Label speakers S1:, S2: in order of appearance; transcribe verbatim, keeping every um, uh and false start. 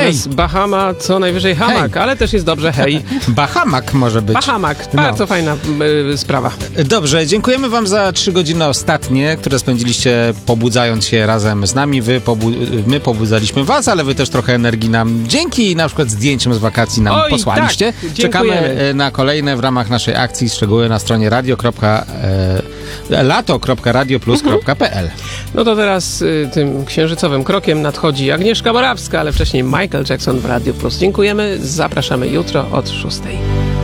S1: jest Bahama, co najwyżej hamak,
S2: Hej.
S1: ale też jest dobrze, hej.
S2: Bahamak może być.
S1: Bahamak,
S2: No.
S1: bardzo fajna y, sprawa.
S2: Dobrze, dziękujemy wam za trzy godziny ostatnie, które spędziliście pobudzając się razem z nami. Wy pobu- my pobudzaliśmy was, ale wy też trochę energii nam dzięki na przykład zdjęciom z wakacji nam
S1: Oj,
S2: posłaliście.
S1: tak,
S2: Czekamy
S1: dziękujemy.
S2: e, na kolejne w ramach naszej akcji, szczegóły na stronie radio. E, lato kropka radio plus kropka p l.
S1: No to teraz y, tym księżycowym krokiem nadchodzi Agnieszka Morawska, ale wcześniej Michael Jackson w Radio Plus. Dziękujemy, zapraszamy jutro od szóstej.